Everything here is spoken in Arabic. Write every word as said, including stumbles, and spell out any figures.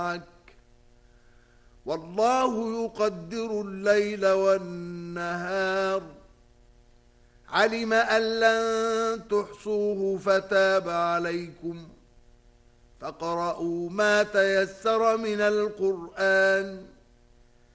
والله يقدر الليل والنهار علم أن لن تحصوه فتاب عليكم فاقرؤوا ما تيسر من القرآن